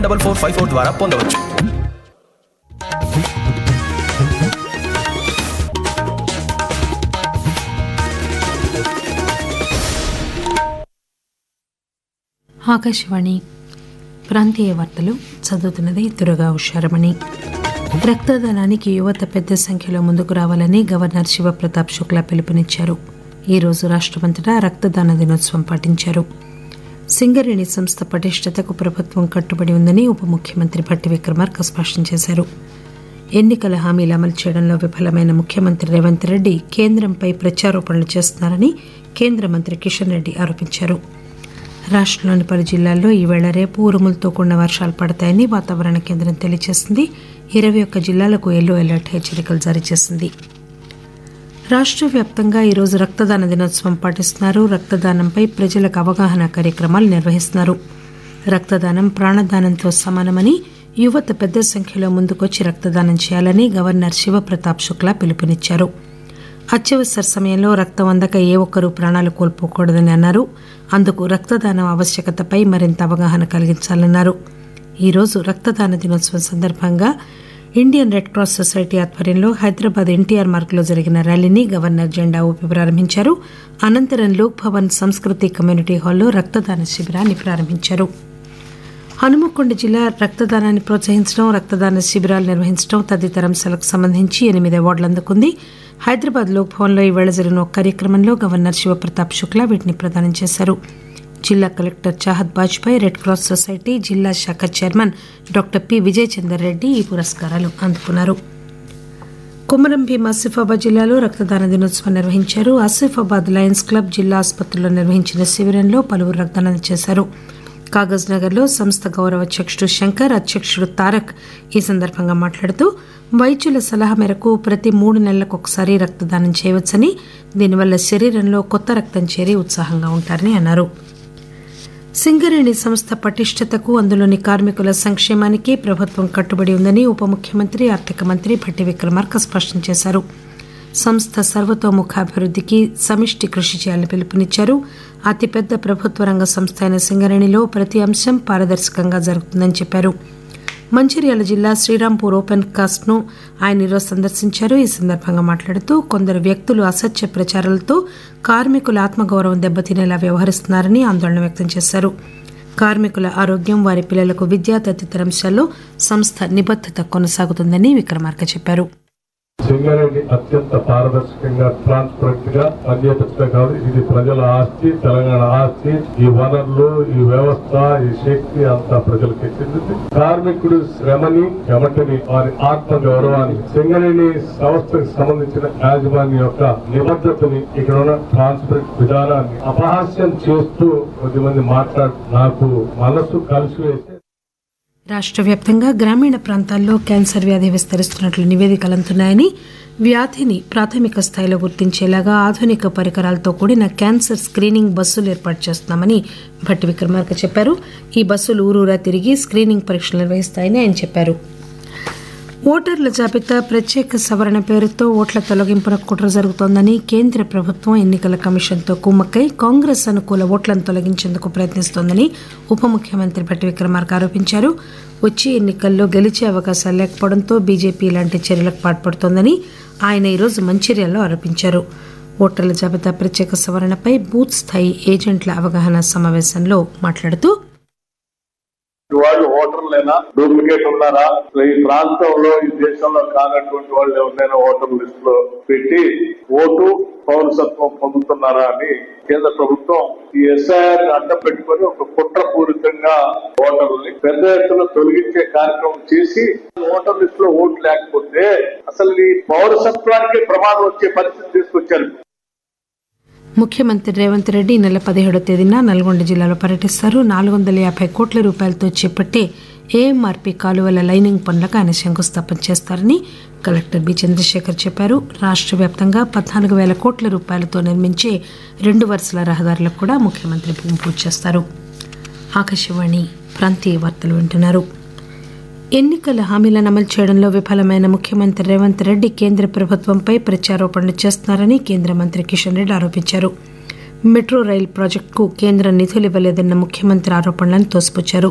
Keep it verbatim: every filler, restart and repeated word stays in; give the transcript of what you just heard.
Double four five four ద్వారా పొందవచ్చు. ఆకాశవాణి ప్రాంతీయ వార్తలు చదువుతున్నది దుర్గా ఉషారమణి. రక్తదానానికి యువత పెద్ద సంఖ్యలో ముందుకు రావాలని గవర్నర్ శివప్రతాప్ శుక్లా పిలుపునిచ్చారు. ఈరోజు రాష్టమంతటా రక్తదాన దినోత్సవం పాటించారు. సింగరేణి సంస్థ పటిష్టతకు ప్రభుత్వం కట్టుబడి ఉందని ఉప ముఖ్యమంత్రి భట్టి విక్రమార్క స్పష్టం చేశారు. ఎన్నికల హామీలు అమలు చేయడంలో విఫలమైన ముఖ్యమంత్రి రేవంత్ రెడ్డి కేంద్రంపై ప్రత్యారోపణలు చేస్తున్నారని కేంద్ర మంత్రి కిషన్ రెడ్డి ఆరోపించారు. రాష్టంలోని పలు జిల్లాల్లో ఈవేళ రేపు ఉరుములతో కూడిన వర్షాలు పడతాయని వాతావరణ కేంద్రం తెలియజేసింది. ఇరవై ఒక్క జిల్లాలకు ఎల్లో అలర్ట్ హెచ్చరికలు జారీ చేసింది. రాష్ట్ర వ్యాప్తంగా ఈరోజు రక్తదాన దినోత్సవం పాటిస్తున్నారు. రక్తదానంపై ప్రజలకు అవగాహన కార్యక్రమాలు నిర్వహిస్తున్నారు. రక్తదానం ప్రాణదానంతో సమానమని, యువత పెద్ద సంఖ్యలో ముందుకొచ్చి రక్తదానం చేయాలని గవర్నర్ శివప్రతాప్ శుక్లా పిలుపునిచ్చారు. అత్యవసర సమయంలో రక్తం అందక ఏ ఒక్కరూ ప్రాణాలు కోల్పోకూడదని అన్నారు. అందుకు రక్తదానం ఆవశ్యకతపై మరింత అవగాహన కలిగించాలన్నారు. ఈరోజు రక్తదాన దినోత్సవం సందర్భంగా ఇండియన్ రెడ్ క్రాస్ సొసైటీ ఆధ్వర్యంలో హైదరాబాద్ ఎన్టీఆర్ మార్గ్లో జరిగిన ర్యాలీని గవర్నర్ జెండా ఊపి ప్రారంభించారు. అనంతరం లోక్ భవన్ సంస్కృతి కమ్యూనిటీ హాల్లో రక్తదాన శిబిరాన్ని ప్రారంభించారు. హనుమకొండ జిల్లా రక్తదానాన్ని ప్రోత్సహించడం, రక్తదాన శిబిరాలు నిర్వహించడం తదితర అంశాలకు సంబంధించి ఎనిమిది అవార్డులు అందుకుంది. హైదరాబాద్ లోక్ భవన్లో ఈవేళ జరిగిన ఒక కార్యక్రమంలో గవర్నర్ శివప్రతాప్ శుక్లా వీటిని ప్రదానం చేశారు. జిల్లా collector Chahad Bajpai, red cross society జిల్లా శాఖ chairman doctor P Vijay Chander Reddy ఈ పురస్కారాలు అందుకున్నారు. కొమరం భీం ఆసిఫాబాద్ జిల్లాలో రక్తదాన దినోత్సవం నిర్వహించారు. ఆసిఫాబాద్ లయన్స్ క్లబ్ జిల్లా ఆసుపత్రిలో నిర్వహించిన శిబిరంలో పలువురు రక్తదానం చేశారు. కాగజ్ నగర్ లో సంస్థ గౌరవ అధ్యక్షుడు శంకర్, అధ్యక్షుడు తారక్ ఈ సందర్భంగా మాట్లాడుతూ వైద్యుల సలహా మేరకు ప్రతి మూడు నెలలకు ఒకసారి రక్తదానం చేయవచ్చని, దీనివల్ల శరీరంలో కొత్త రక్తం చేరి ఉత్సాహంగా ఉంటారని అన్నారు. సింగరేణి సంస్థ పటిష్టతకు, అందులోని కార్మికుల సంక్షేమానికి ప్రభుత్వం కట్టుబడి ఉందని ఉప ముఖ్యమంత్రి ఆర్థిక మంత్రి భట్టి విక్రమార్క స్పష్టం చేశారు. సంస్థ సర్వతోముఖాభివృద్ధికి సమిష్టి కృషి చేయాలని పిలుపునిచ్చారు. అతిపెద్ద ప్రభుత్వ రంగ సంస్థ అయిన సింగరేణిలో ప్రతి అంశం పారదర్శకంగా జరుగుతుందని చెప్పారు. మంచిర్యాల జిల్లా శ్రీరాంపూర్ ఓపెన్ కాస్ట్ ను ఆయన ఈరోజు సందర్శించారు. ఈ సందర్భంగా మాట్లాడుతూ కొందరు వ్యక్తులు అసత్య ప్రచారాలతో కార్మికుల ఆత్మగౌరవం దెబ్బతినేలా వ్యవహరిస్తున్నారని ఆందోళన వ్యక్తం చేశారు. కార్మికుల ఆరోగ్యం, వారి పిల్లలకు విద్య తదితర అంశాల్లో సంస్థ నిబద్దత కొనసాగుతుందని విక్రమార్క చెప్పారు. సింగరేణి అత్యంత పారదర్శకంగా, ట్రాన్స్పరెంట్ గా పనిచేపిస్తే కాదు. ఇది ప్రజల ఆస్తి, తెలంగాణ ఆస్తి. ఈ వనరులు, ఈ వ్యవస్థ, ఈ శక్తి అంతా ప్రజలకు చెందింది. కార్మికుడు శ్రమని, చెమటని, వారి ఆత్మ గౌరవాన్ని, సింగరేణి సంస్థకు సంబంధించిన యాజమాన్యం యొక్క నిబద్ధతని, ఇక్కడ ఉన్న ట్రాన్స్పరెంట్ విధానాన్ని అపహాస్యం చేస్తూ కొద్దిమంది మాట్లాడు నాకు మనసు కలిసి వేసి. రాష్ట్ర వ్యాప్తంగా గ్రామీణ ప్రాంతాల్లో క్యాన్సర్ వ్యాధి విస్తరిస్తున్నట్లు నివేదికలు అందుతున్నాయని, వ్యాధిని ప్రాథమిక స్థాయిలో గుర్తించేలాగా ఆధునిక పరికరాలతో కూడిన క్యాన్సర్ స్క్రీనింగ్ బస్సులు ఏర్పాటు చేస్తున్నామని భట్టి విక్రమార్క చెప్పారు. ఈ బస్సులు ఊరూరా తిరిగి స్క్రీనింగ్ పరీక్షలు నిర్వహిస్తాయని ఆయన చెప్పారు. ఓటర్ల జాబితా ప్రత్యేక సవరణ పేరుతో ఓట్ల తొలగింపున కుట్ర జరుగుతోందని కేంద్ర ప్రభుత్వం ఎన్నికల కమిషన్తో కుమ్మక్కై కాంగ్రెస్ అనుకూల ఓట్లను తొలగించేందుకు ప్రయత్నిస్తోందని ఉప ముఖ్యమంత్రి భట్టి విక్రమార్క ఆరోపించారు. వచ్చే ఎన్నికల్లో గెలిచే అవకాశాలు లేకపోవడంతో బీజేపీ ఇలాంటి చర్యలకు పాల్పడుతోందని ఆయన ఈరోజు మంచిర్యాలలో ఆరోపించారు. ఓటర్ల జాబితా ప్రత్యేక సవరణపై బూత్ స్థాయి ఏజెంట్ల అవగాహన సమావేశంలో మాట్లాడుతూ వాళ్ళు ఓటర్లైనా డూప్లికేట్ ఉన్నారా, ఈ ప్రాంతంలో ఈ దేశంలో కానటువంటి వాళ్ళు ఎవరినైనా ఓటర్ లిస్ట్ లో పెట్టి ఓటు పౌరసత్వం పొందుతున్నారా అని కేంద్ర ప్రభుత్వం ఈ ఎస్ఐఆర్ అడ్డం పెట్టుకుని ఒక కుట్రపూరితంగా ఓటర్లని పెద్ద ఎత్తున తొలగించే కార్యక్రమం చేసి ఓటర్ లిస్ట్ లో ఓటు లేకపోతే అసలు ఈ పౌరసత్వానికి ప్రమాదం వచ్చే పరిస్థితి తీసుకొచ్చారు. ముఖ్యమంత్రి రేవంత్ రెడ్డి నెల పదిహేడో తేదీన నల్గొండ జిల్లాలో పర్యటిస్తారు. నాలుగు వందల యాభై కోట్ల రూపాయలతో చేపట్టే ఏఎంఆర్పీ కాలువల లైనింగ్ పనులకు ఆయన శంకుస్థాపన చేస్తారని కలెక్టర్ బి చంద్రశేఖర్ చెప్పారు. రాష్ట్ర వ్యాప్తంగా పద్నాలుగు వేల కోట్ల రూపాయలతో నిర్మించే రెండు వరుసల రహదారులకు కూడా ముఖ్యమంత్రి భూమి పూజ చేస్తారు. ఆకాశవాణి ప్రాంతీయ వార్తలు వింటున్నారు. ఎన్నికల హామీలను అమలు చేయడంలో విఫలమైన ముఖ్యమంత్రి రేవంత్ రెడ్డి కేంద్ర ప్రభుత్వంపై ప్రత్యారోపణలు చేస్తున్నారని కేంద్ర మంత్రి కిషన్ రెడ్డి ఆరోపించారు. మెట్రో రైలు ప్రాజెక్టుకు కేంద్రం నిధులు ఇవ్వలేదన్న ముఖ్యమంత్రి ఆరోపణలను తోసిపుచ్చారు.